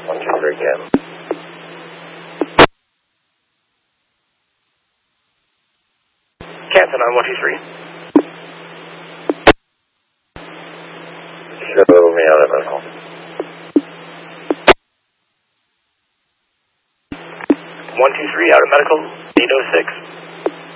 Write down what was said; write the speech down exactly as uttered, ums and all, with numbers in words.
one two three again. Canton on one two three. Show me out of medical. one two three out of medical, eight oh six.